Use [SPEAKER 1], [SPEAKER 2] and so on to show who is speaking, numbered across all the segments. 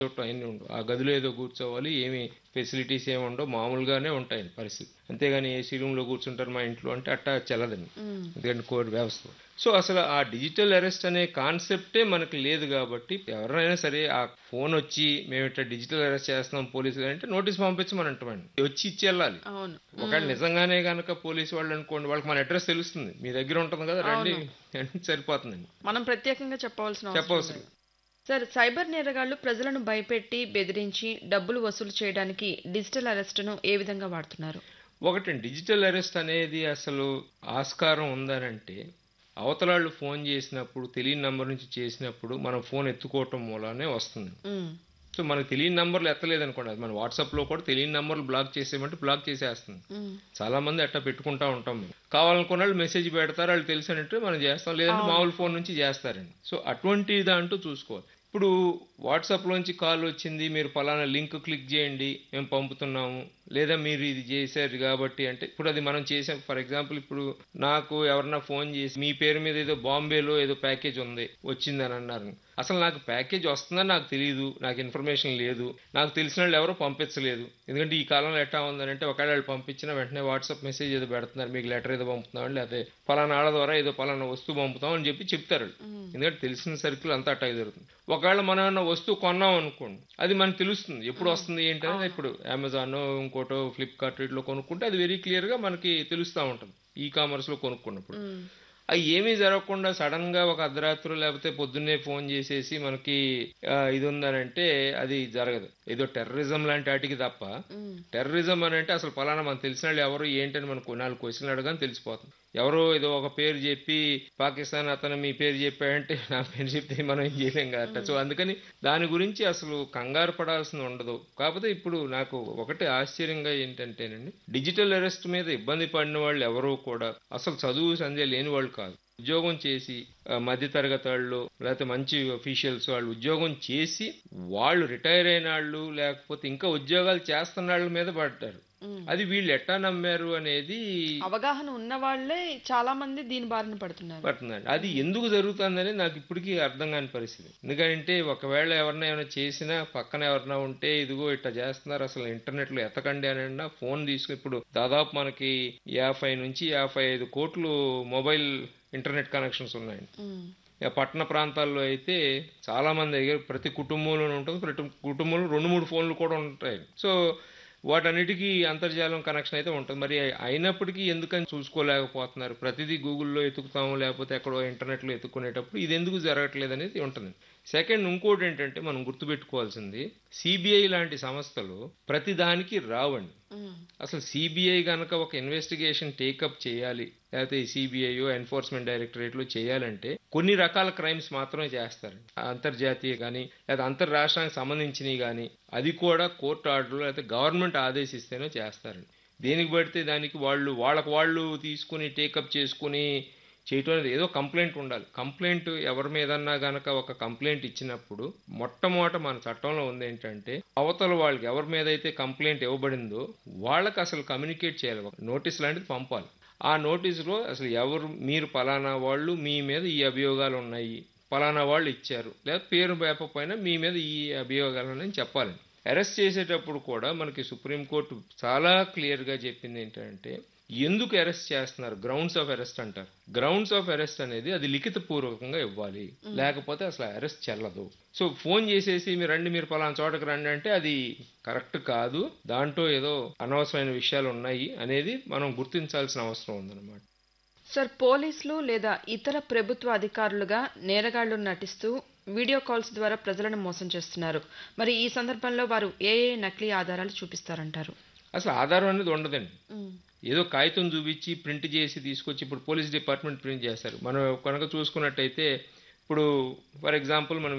[SPEAKER 1] చూడటం అన్నీ ఉండవు. ఆ గదిలో ఏదో కూర్చోవాలి, ఏమి ఫెసిలిటీస్ ఏమి ఉండవు, మామూలుగానే ఉంటాయి పరిస్థితి. అంతేగాని ఏసీ రూమ్లో కూర్చుంటారు మా ఇంట్లో అంటే అట్టా చెల్లదండి, ఎందుకంటే కోడ్ వ్యవస్థ. సో అసలు ఆ డిజిటల్ అరెస్ట్ అనే కాన్సెప్టే మనకు లేదు కాబట్టి ఎవరైనా సరే ఆ ఫోన్ వచ్చి మేము ఇట్లా డిజిటల్ అరెస్ట్ చేస్తున్నాం పోలీసులు అంటే నోటీస్ పంపించమని అంటామండి, వచ్చి ఇచ్చి వెళ్ళాలి. ఒకవేళ నిజంగానే కనుక పోలీసు వాళ్ళు అనుకోండి, వాళ్ళకి మన అడ్రస్ తెలుస్తుంది, మీ దగ్గర ఉంటుంది కదా, రండి అంటే సరిపోతుందండి,
[SPEAKER 2] మనం ప్రత్యేకంగా చెప్పవలసిన
[SPEAKER 1] చెప్పవసరం.
[SPEAKER 2] సార్, సైబర్ నేరగాళ్లు ప్రజలను భయపెట్టి బెదిరించి డబ్బులు వసూలు చేయడానికి డిజిటల్ అరెస్ట్ను ఏ విధంగా వాడుతున్నారు?
[SPEAKER 1] ఒకటండి, డిజిటల్ అరెస్ట్ అనేది అసలు ఆస్కారం ఉందనంటే అవతలాళ్ళు ఫోన్ చేసినప్పుడు తెలియని నంబర్ నుంచి చేసినప్పుడు మనం ఫోన్ ఎత్తుకోవటం మూలానే వస్తుంది. సో మనకు తెలియని నంబర్లు ఎత్తలేదనుకోండి, అది మన వాట్సాప్లో కూడా తెలియని నంబర్లు బ్లాక్ చేసేయమంటే బ్లాక్ చేసేస్తుంది. చాలా మంది అట్టా పెట్టుకుంటా ఉంటాం. మేము కావాలనుకున్న వాళ్ళు మెసేజ్ పెడతారు, వాళ్ళు తెలిసినట్టు మనం చేస్తాం, లేదంటే మామూలు ఫోన్ నుంచి చేస్తారండి. సో అటువంటి దాంట్లో చూసుకోవాలి. ఇప్పుడు వాట్సాప్లోంచి కాల్ వచ్చింది, మీరు పలానా లింక్ క్లిక్ చేయండి మేము పంపుతున్నాము, లేదా మీరు ఇది చేశారు కాబట్టి అంటే ఇప్పుడు అది మనం చేసాం. ఫర్ ఎగ్జాంపుల్ ఇప్పుడు నాకు ఎవరన్నా ఫోన్ చేసి మీ పేరు మీద ఏదో బాంబేలో ఏదో ప్యాకేజ్ ఉంది వచ్చిందని అన్నారు. అసలు నాకు ప్యాకేజ్ వస్తుందని నాకు తెలియదు, నాకు ఇన్ఫర్మేషన్ లేదు, నాకు తెలిసిన వాళ్ళు ఎవరో పంపించలేదు. ఎందుకంటే ఈ కాలంలో ఎట్టా ఉందనంటే ఒకవేళ వాళ్ళు పంపించిన వెంటనే వాట్సాప్ మెసేజ్ ఏదో పెడుతున్నారు, మీకు లెటర్ ఏదో పంపుతున్నాం, లేకపోతే పలానా ఆళ్ళ ద్వారా ఏదో పలానా వస్తువు పంపుతాం అని చెప్పి చెప్తారు. ఎందుకంటే తెలిసిన సర్కిల్ అంతా అట్టా జరుగుతుంది. ఒకవేళ మనం ఏమన్నా వస్తువు కొన్నాం అనుకోండి, అది మనకు తెలుస్తుంది ఎప్పుడు వస్తుంది ఏంటనేది. ఇప్పుడు అమెజాన్ ఇంకోటో ఫ్లిప్కార్ట్ వీటిలో కొనుక్కుంటే అది వెరీ క్లియర్గా మనకి తెలుస్తూ ఉంటుంది, ఈ కామర్స్లో కొనుక్కున్నప్పుడు. అవి ఏమీ జరగకుండా సడన్ గా ఒక అర్ధరాత్రి లేకపోతే పొద్దున్నే ఫోన్ చేసేసి మనకి ఇది ఉందనంటే అది జరగదు. ఏదో టెర్రరిజం లాంటి వాటికి తప్ప, టెర్రరిజం అని అంటే అసలు పలానా మనకు తెలిసిన వాళ్ళు ఎవరు ఏంటని మనకు 4 క్వశ్చన్లు అడగానే తెలిసిపోతుంది. ఎవరో ఏదో ఒక పేరు చెప్పి పాకిస్తాన్ అతను మీ పేరు చెప్పాడంటే నా పేరు చెప్తే మనం ఏం చేయలేం కదా. సో అందుకని దాని గురించి అసలు కంగారు పడాల్సింది ఉండదు. కాకపోతే ఇప్పుడు నాకు ఒకటి ఆశ్చర్యంగా ఏంటంటేనండి, డిజిటల్ అరెస్ట్ మీద ఇబ్బంది పడిన వాళ్ళు ఎవరూ కూడా అసలు చదువు సంధ్య లేని వాళ్ళు కాదు. ఉద్యోగం చేసి మధ్యతరగతి వాళ్ళు లేకపోతే మంచి అఫీషియల్స్ వాళ్ళు ఉద్యోగం చేసి వాళ్ళు రిటైర్ అయిన వాళ్ళు లేకపోతే ఇంకా ఉద్యోగాలు చేస్తున్న వాళ్ళ మీద పడ్డారు. అది వీళ్ళు ఎట్టా నమ్మారు అనేది
[SPEAKER 2] అవగాహన ఉన్న వాళ్ళే చాలా మంది దీని బారిన పడుతున్నారు.
[SPEAKER 1] అది ఎందుకు జరుగుతుందని నాకు ఇప్పటికీ అర్థం కాని పరిస్థితి. ఎందుకంటే ఒకవేళ ఎవరన్నా ఏమైనా చేసినా పక్కన ఎవరన్నా ఉంటే ఇదిగో ఇట్లా చేస్తున్నారు అసలు ఇంటర్నెట్ లో ఎతకండి అని ఫోన్ తీసుకుని, ఇప్పుడు దాదాపు మనకి 50 నుంచి 55 కోట్లు మొబైల్ ఇంటర్నెట్ కనెక్షన్స్ ఉన్నాయండి. పట్టణ ప్రాంతాల్లో అయితే చాలా మంది దగ్గర ప్రతి కుటుంబంలోనే ఉంటుంది, ప్రతి కుటుంబంలో 2-3 ఫోన్లు కూడా ఉంటాయి. సో వాటన్నిటికీ అంతర్జాలం కనెక్షన్ అయితే ఉంటుంది. మరి అయినప్పటికీ ఎందుకని చూసుకోలేకపోతున్నారు? ప్రతిదీ గూగుల్లో ఎతుకుతాము లేకపోతే ఎక్కడో ఇంటర్నెట్లో ఎత్తుకునేటప్పుడు ఇది ఎందుకు జరగట్లేదు అనేది ఉంటుంది. సెకండ్, ఇంకోటి ఏంటంటే మనం గుర్తుపెట్టుకోవాల్సింది, సిబిఐ లాంటి సంస్థలు ప్రతి దానికి రావండి. అసలు సిబిఐ గనక ఒక ఇన్వెస్టిగేషన్ టేకప్ చేయాలి, లేకపోతే సిబిఐ ఎన్ఫోర్స్మెంట్ డైరెక్టరేట్లో చేయాలంటే కొన్ని రకాల క్రైమ్స్ మాత్రమే చేస్తారు. అంతర్జాతీయ కానీ లేదా అంతర్రాష్ట్రానికి సంబంధించినవి కానీ అది కూడా కోర్టు ఆర్డర్లు లేకపోతే గవర్నమెంట్ ఆదేశిస్తేనే చేస్తారండి. దేనికి పడితే దానికి వాళ్ళు తీసుకుని టేకప్ చేసుకుని చేయటం అనేది ఏదో కంప్లైంట్ ఉండాలి. కంప్లైంట్ ఎవరి మీదన్నా గనక ఒక కంప్లైంట్ ఇచ్చినప్పుడు మొట్టమొదట మన చట్టంలో ఉంది ఏంటంటే అవతల వాళ్ళకి ఎవరి మీద అయితే కంప్లైంట్ ఇవ్వబడిందో వాళ్ళకి అసలు కమ్యూనికేట్ చేయాలి, ఒక నోటీస్ లాంటిది పంపాలి. ఆ నోటీసులో అసలు మీరు పలానా వాళ్ళు మీ మీద ఈ అభియోగాలు ఉన్నాయి, పలానా వాళ్ళు ఇచ్చారు, లేదా పేరు వేపపోయినా మీ మీద ఈ అభియోగాలు ఉన్నాయని చెప్పాలి. అరెస్ట్ చేసేటప్పుడు కూడా మనకి సుప్రీంకోర్టు చాలా క్లియర్గా చెప్పింది ఏంటంటే ఎందుకు అరెస్ట్ చేస్తున్నారు, గ్రౌండ్స్ ఆఫ్ అరెస్ట్ అంటారు. గ్రౌండ్స్ ఆఫ్ అరెస్ట్ అనేది అది లిఖిత పూర్వకంగా ఇవ్వాలి, లేకపోతే అసలు అరెస్ట్ చెల్లదు. సో ఫోన్ చేసేసి మీరు పలానా చోటకి రండి అంటే అది కరెక్ట్ కాదు, దాంట్లో ఏదో అనవసరమైన విషయాలు ఉన్నాయి అనేది మనం గుర్తించాల్సిన అవసరం ఉందన్నమాట.
[SPEAKER 2] సార్, పోలీసులు లేదా ఇతర ప్రభుత్వ అధికారులుగా నేరగాళ్లు నటిస్తూ వీడియో కాల్స్ ద్వారా ప్రజలను మోసం చేస్తున్నారు. మరి ఈ సందర్భంలో వారు ఏ నకిలీ ఆధారాలు చూపిస్తారంటారు?
[SPEAKER 1] అసలు ఆధారం అనేది ఉండదండి. ఏదో కాగితం చూపించి ప్రింట్ చేసి తీసుకొచ్చి ఇప్పుడు పోలీస్ డిపార్ట్మెంట్ ప్రింట్ చేస్తారు. మనం కనుక చూసుకున్నట్టయితే ఇప్పుడు ఫర్ ఎగ్జాంపుల్ మనం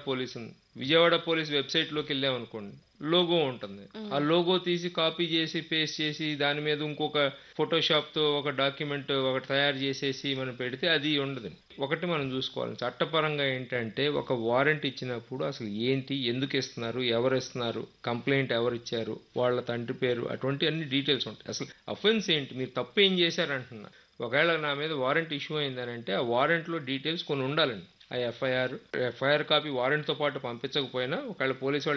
[SPEAKER 1] విజయవాడ పోలీస్ వెబ్సైట్లోకి వెళ్ళామనుకోండి, లోగో ఉంటుంది. ఆ లోగో తీసి కాపీ చేసి పేస్ట్ చేసి దాని మీద ఇంకొక ఫోటోషాప్తో ఒక డాక్యుమెంట్ ఒకటి తయారు చేసేసి మనం పెడితే అది ఉండదు. ఒకటి మనం చూసుకోవాలి, చట్టపరంగా ఏంటంటే ఒక వారెంట్ ఇచ్చినప్పుడు అసలు ఏంటి, ఎందుకు ఇస్తున్నారు, ఎవరు ఇస్తున్నారు, కంప్లైంట్ ఎవరు ఇచ్చారు, వాళ్ళ తండ్రి పేరు, అటువంటి అన్ని డీటెయిల్స్ ఉంటాయి. అసలు అఫెన్స్ ఏంటి, మీరు తప్పు ఏం చేశారంటున్నా. ఒకవేళ నా మీద వారెంట్ ఇష్యూ అయిందనంటే ఆ వారెంట్లో డీటెయిల్స్ కొన్ని ఉండాలండి. ఆ ఎఫ్ఐఆర్ కాపీ వారెంట్తో పాటు పంపించకపోయినా ఒకవేళ పోలీసు వాళ్ళు